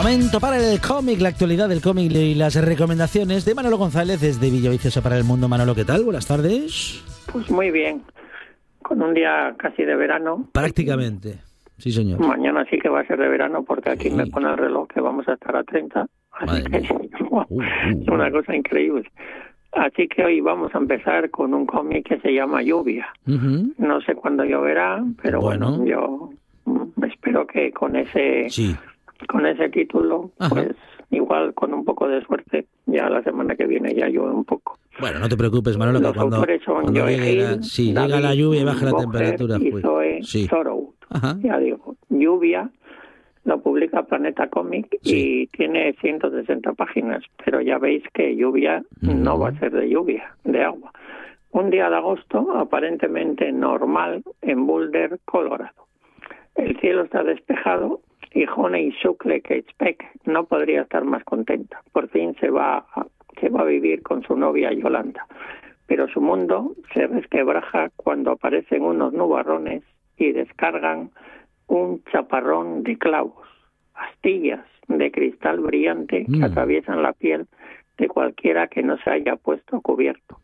Momento para el cómic, la actualidad del cómic y las recomendaciones de Manolo González desde Villaviciosa para el Mundo. Manolo, ¿qué tal? Buenas tardes. Pues muy bien, con un día casi de verano. Prácticamente, sí señor. Mañana sí que va a ser de verano porque aquí me pone el reloj que vamos a estar a 30. Así que es una cosa increíble. Así que hoy vamos a empezar con un cómic que se llama Lluvia. No sé cuándo lloverá, pero bueno, yo espero que con ese título, pues igual con un poco de suerte, ya la semana que viene ya llueve un poco. Bueno, no te preocupes, Manolo, que cuando llega la lluvia y baja la temperatura. Y Zoe Sorrow. Ya digo, Lluvia lo publica Planeta Cómic y tiene 160 páginas, pero ya veis que lluvia no va a ser de lluvia, de agua. Un día de agosto, aparentemente normal, en Boulder, Colorado. El cielo está despejado y Honey Shuckle Catchpeck no podría estar más contenta. Por fin se va a vivir con su novia Yolanda. Pero su mundo se resquebraja cuando aparecen unos nubarrones y descargan un chaparrón de clavos, astillas de cristal brillante que atraviesan la piel de cualquiera que no se haya puesto cubierto.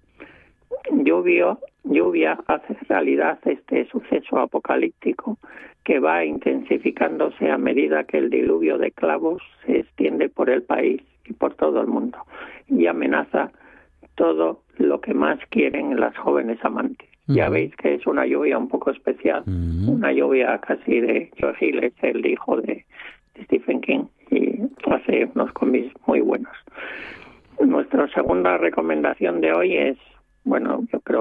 Lluvia hace realidad este suceso apocalíptico que va intensificándose a medida que el diluvio de clavos se extiende por el país y por todo el mundo y amenaza todo lo que más quieren las jóvenes amantes. Ya veis que es una lluvia un poco especial, una lluvia casi de Joe Hill, es el hijo de Stephen King, y hace unos cómics muy buenos. Nuestra segunda recomendación de hoy es, bueno, yo creo